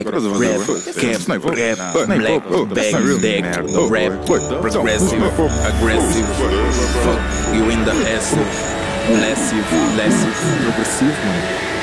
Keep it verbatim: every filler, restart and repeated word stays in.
Rap, cap, rap, black, bang, deck, rap, progressive, aggressive, fuck you in the ass, massive, massive, progressivo, mano.